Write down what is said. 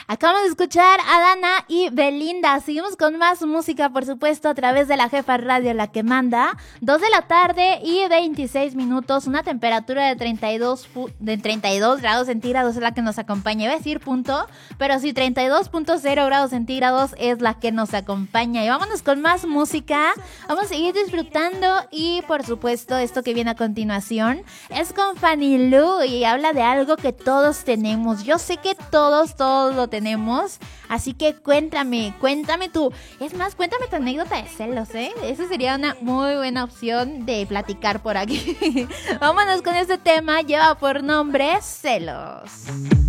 Acabamos de escuchar a Dana y Belinda. Seguimos con más música, por supuesto, a través de la Jefa Radio, la que manda. 2 de la tarde y 26 minutos. Una temperatura de 32 grados centígrados es la que nos acompaña. Iba a decir punto, pero sí, 32.0 grados centígrados es la que nos acompaña. Y vámonos con más música. Vamos a seguir disfrutando. Y, por supuesto, esto que viene a continuación es con Fanny Lu y habla de algo que todos tenemos. Yo sé que todos lo tenemos, así que cuéntame tú. Es más, cuéntame tu anécdota de celos, ¿eh? Esa sería una muy buena opción de platicar por aquí. Vámonos con este tema, lleva por nombre Celos.